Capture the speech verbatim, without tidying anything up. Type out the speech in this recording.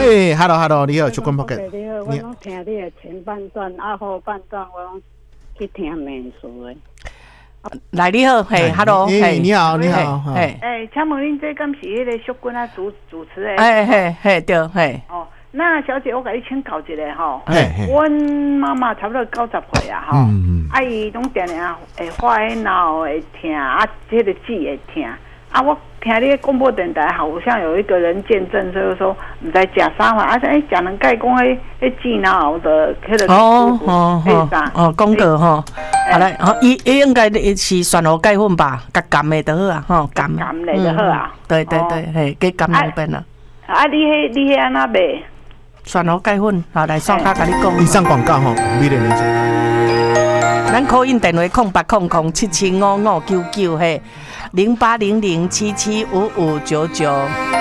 哎 ，Hello Hello， 你好，出关 Pocket。 你好，我拢听你的前半段，啊后半段我拢去听美术的。 来，你好，嘿 ，Hello， 嘿，你好，你好， 嘿，哎，请问恁这敢是迄个淑君啊主主持的？ 哎嘿嘿，对，嘿。 哦，那小姐，我甲你请教一下吼。 嘿， 阮妈妈差不多九十岁啊，吼，啊伊拢定定会发迄脑会疼，啊，迄个舌会疼。啊，我听你广播电台好像有一个人见证，所以说唔知食啥嘛，啊，哎，讲能盖讲迄迄智脑的迄个哦哦哦哦，广告吼，好嘞，哦，伊伊应该是旋螺钙粉吧，甲甘的就好啊，吼，甘甘的就好啊， 对对对，嘿，给甘两边啊。 啊，你迄你迄安那卖？ 旋螺钙粉，好来，上卡甲你讲。 以上广告吼，美莲理解。 咱call in电话空八空空七七五五九九嘿，零八零零七七五五九九。